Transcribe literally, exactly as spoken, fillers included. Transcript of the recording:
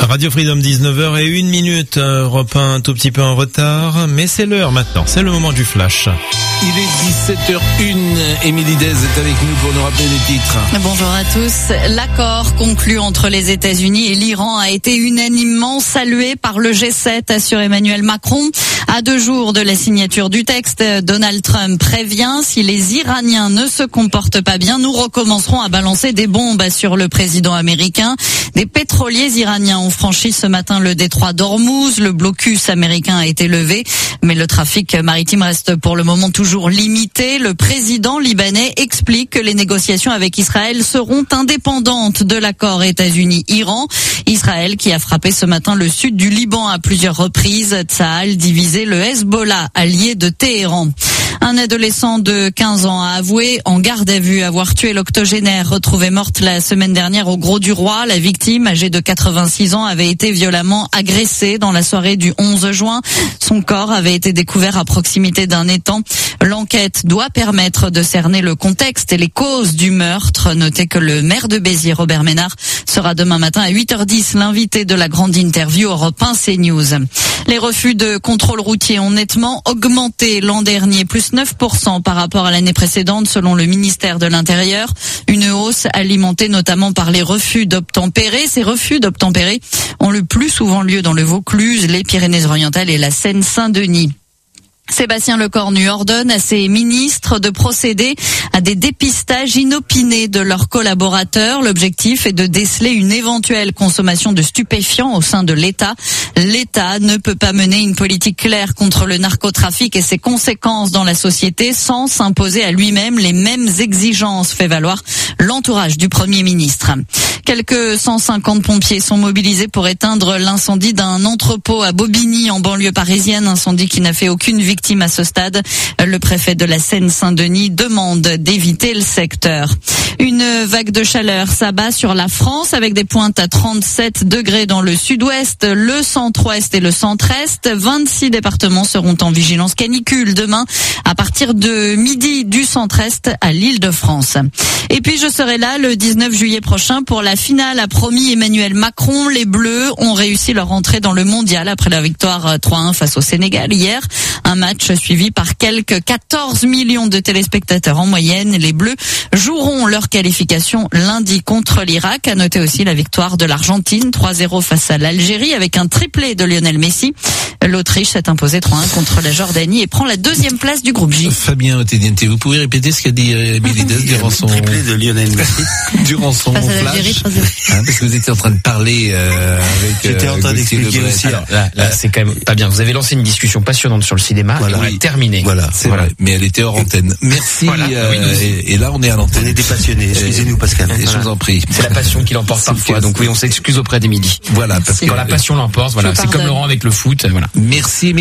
Radio Freedom, dix-neuf heures et une minute. Europe un, un tout petit peu en retard, mais c'est l'heure maintenant. C'est le moment du flash. Il est dix-sept heures une. Émilie Dez est avec nous pour nous rappeler les titres. Bonjour à tous. L'accord conclu entre les États-Unis et l'Iran a été unanimement salué par le G sept, assure Emmanuel Macron. À deux jours de la signature du texte, Donald Trump prévient: si les Iraniens ne se comportent pas bien, nous recommencerons à balancer des bombes, assure le président américain. Des pétroliers iraniens ont franchi ce matin le détroit d'Ormuz. Le blocus américain a été levé, mais le trafic maritime reste pour le moment toujours limité. Le président libanais explique que les négociations avec Israël seront indépendantes de l'accord États-Unis-Iran. Israël qui a frappé ce matin le sud du Liban à plusieurs reprises. Tsahal divisé le Hezbollah, allié de Téhéran. Un adolescent de quinze ans a avoué en garde à vue avoir tué l'octogénaire retrouvée morte la semaine dernière au Grau-du-Roi. La victime, âgée de quatre-vingt-six ans, avait été violemment agressée dans la soirée du onze juin. Son corps avait été découvert à proximité d'un étang. L'enquête doit permettre de cerner le contexte et les causes du meurtre. Notez que le maire de Béziers, Robert Ménard, sera demain matin à huit heures dix l'invité de la grande interview Europe un CNews. Les refus de contrôle routier ont nettement augmenté l'an dernier, plus neuf pour cent par rapport à l'année précédente selon le ministère de l'Intérieur. Une hausse alimentée notamment par les refus d'obtempérer. Ces refus d'obtempérer ont le plus souvent lieu dans le Vaucluse, les Pyrénées-Orientales et la Seine-Saint-Denis. Sébastien Lecornu ordonne à ses ministres de procéder à des dépistages inopinés de leurs collaborateurs. L'objectif est de déceler une éventuelle consommation de stupéfiants au sein de l'État. L'État ne peut pas mener une politique claire contre le narcotrafic et ses conséquences dans la société sans s'imposer à lui-même les mêmes exigences, fait valoir l'entourage du Premier ministre. Quelques cent cinquante pompiers sont mobilisés pour éteindre l'incendie d'un entrepôt à Bobigny en banlieue parisienne, incendie qui n'a fait aucune victime à ce stade. Le préfet de la Seine-Saint-Denis demande d'éviter le secteur. Une vague de chaleur s'abat sur la France avec des pointes à trente-sept degrés dans le sud-ouest, le centre-ouest et le centre-est. vingt-six départements seront en vigilance canicule demain à partir de midi du centre-est à l'Île-de-France. Et puis je serai là le dix-neuf juillet prochain pour la finale, a promis Emmanuel Macron. Les Bleus ont réussi leur entrée dans le mondial après la victoire trois un face au Sénégal hier. Un match suivi par quelques quatorze millions de téléspectateurs en moyenne. Les Bleus joueront leur qualification lundi contre l'Irak. À noter aussi la victoire de l'Argentine trois zéro face à l'Algérie avec un triplé de Lionel Messi. L'Autriche s'est imposée trois un contre la Jordanie et prend la deuxième place du groupe J. Fabien Otediente, vous pouvez répéter ce qu'a dit Émilie Dez durant son triplé de Lionel Messi durant son face flash, hein, parce que vous étiez en train de parler euh, avec. J'étais euh, en train d'expliquer aussi. Alors, là, là c'est quand même pas bien. Vous avez lancé une discussion passionnante sur le cinéma Voilà, et on oui. l'a terminée. Voilà, c'est Voilà. vrai, mais elle était hors antenne. Merci. Voilà, euh, oui, nous- et, et là, on est à l'antenne. On est des passionnés. Excusez-nous, Pascal. Et je vous en prie. C'est la passion qui l'emporte C'est le parfois. cas. Donc oui, on s'excuse auprès d'Émilie. Voilà, parce que Quand la passion l'emporte, voilà. Je C'est comme pardonne. Laurent avec le foot, voilà. merci.